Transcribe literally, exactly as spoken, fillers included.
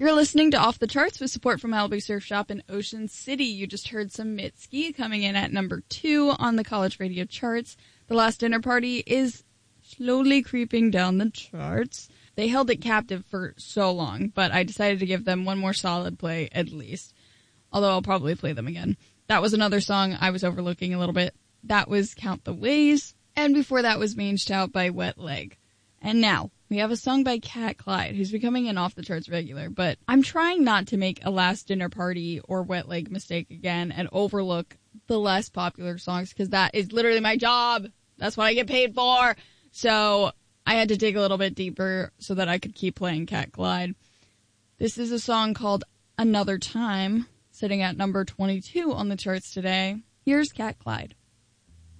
You're listening to Off the Charts with support from Malibu Surf Shop in Ocean City. You just heard some Mitski coming in at number two on the college radio charts. The Last Dinner Party is slowly creeping down the charts. They held it captive for so long, but I decided to give them one more solid play at least. Although I'll probably play them again. That was another song I was overlooking a little bit. That was Count the Ways. And before that was Mange Tout by Wet Leg. And now, we have a song by Cat Clyde, who's becoming an off-the-charts regular, but I'm trying not to make a Last Dinner Party or Wet Leg mistake again and overlook the less popular songs, because that is literally my job. That's what I get paid for. So I had to dig a little bit deeper so that I could keep playing Cat Clyde. This is a song called Another Time, sitting at number twenty-two on the charts today. Here's Cat Clyde.